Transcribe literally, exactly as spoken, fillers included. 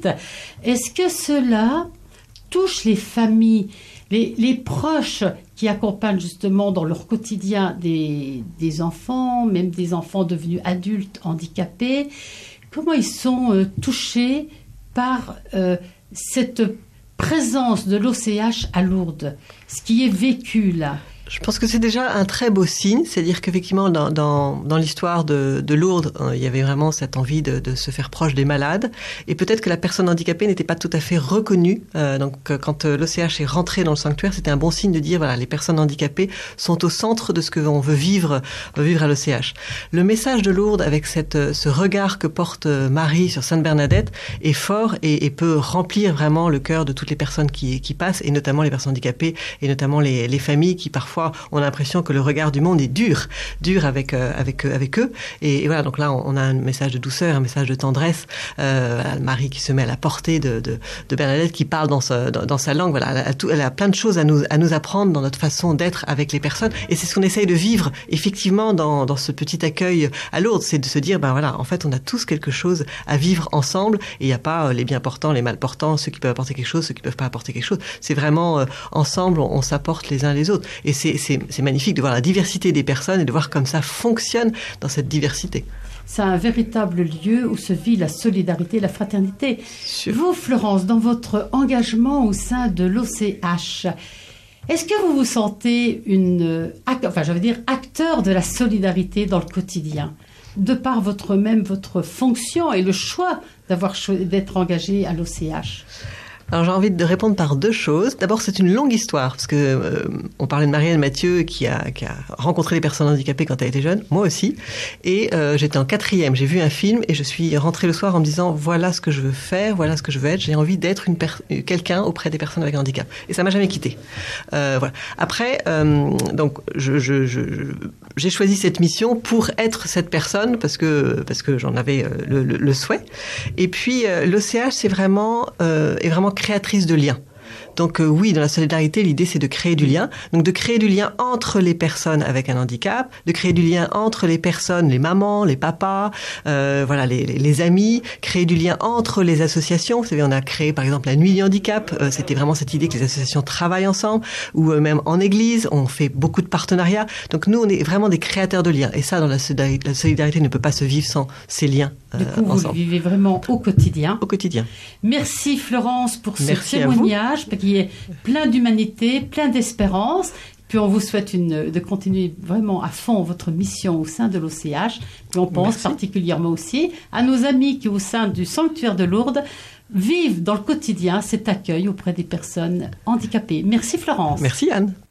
adultes. Est-ce que cela touche les familles, les, les proches qui accompagnent justement dans leur quotidien des, des enfants, même des enfants devenus adultes handicapés? Comment ils sont euh, touchés par euh, cette présence de l'O C H à Lourdes, ce qui est vécu là? Je pense que c'est déjà un très beau signe, c'est-à-dire qu'effectivement dans, dans, dans l'histoire de, de Lourdes, euh, il y avait vraiment cette envie de, de se faire proche des malades, et peut-être que la personne handicapée n'était pas tout à fait reconnue. Euh, donc euh, quand euh, l'O C H est rentré dans le sanctuaire, c'était un bon signe de dire voilà, les personnes handicapées sont au centre de ce que l'on veut vivre, veut vivre à l'O C H. Le message de Lourdes avec cette, ce regard que porte Marie sur Sainte Bernadette est fort et, et peut remplir vraiment le cœur de toutes les personnes qui, qui passent, et notamment les personnes handicapées, et notamment les, les familles qui parfois on a l'impression que le regard du monde est dur, dur avec euh, avec avec eux. Et, et voilà, donc là, on a un message de douceur, un message de tendresse. Euh, voilà, Marie qui se met à la portée de de, de Bernadette, qui parle dans sa dans, dans sa langue. Voilà, elle a, tout, elle a plein de choses à nous à nous apprendre dans notre façon d'être avec les personnes. Et c'est ce qu'on essaye de vivre effectivement dans dans ce petit accueil à Lourdes, c'est de se dire ben voilà, en fait, on a tous quelque chose à vivre ensemble. Et il n'y a pas les bien portants, les mal portants, ceux qui peuvent apporter quelque chose, ceux qui peuvent pas apporter quelque chose. C'est vraiment euh, ensemble, on, on s'apporte les uns les autres. Et c'est C'est, c'est magnifique de voir la diversité des personnes et de voir comme ça fonctionne dans cette diversité. C'est un véritable lieu où se vit la solidarité et la fraternité. Sûr. Vous, Florence, dans votre engagement au sein de l'O C H, est-ce que vous vous sentez une, enfin, je veux dire, acteur de la solidarité dans le quotidien, de par votre même votre fonction et le choix d'avoir d'être engagé à l'O C H? Alors j'ai envie de répondre par deux choses. D'abord, c'est une longue histoire, parce que euh, on parlait de Marianne Mathieu qui a, qui a rencontré les personnes handicapées quand elle était jeune, moi aussi. Et euh, j'étais en quatrième, j'ai vu un film et je suis rentrée le soir en me disant voilà ce que je veux faire, voilà ce que je veux être. J'ai envie d'être une per- quelqu'un auprès des personnes avec un handicap. Et ça m'a jamais quitté. Euh, voilà. Après, euh, donc je, je, je, j'ai choisi cette mission pour être cette personne parce que parce que j'en avais le, le, le souhait. Et puis euh, l'O C H, c'est vraiment euh, est vraiment créatrice de liens. Donc euh, oui, dans la solidarité, l'idée c'est de créer du lien. Donc de créer du lien entre les personnes avec un handicap, de créer du lien entre les personnes, les mamans, les papas, euh, voilà, les, les, les amis, créer du lien entre les associations. Vous savez, on a créé par exemple la Nuit du handicap. Euh, c'était vraiment cette idée que les associations travaillent ensemble, ou euh, même en église, on fait beaucoup de partenariats. Donc nous, on est vraiment des créateurs de liens. Et ça, dans la solidarité, la solidarité ne peut pas se vivre sans ces liens euh, du coup, ensemble. Vous le vivez vraiment au quotidien. Au quotidien. Merci Florence pour ce Merci témoignage qui est plein d'humanité, plein d'espérance. Puis on vous souhaite une, de continuer vraiment à fond votre mission au sein de l'O C H. Puis on pense Merci. particulièrement aussi à nos amis qui, au sein du sanctuaire de Lourdes, vivent dans le quotidien cet accueil auprès des personnes handicapées. Merci Florence. Merci Anne.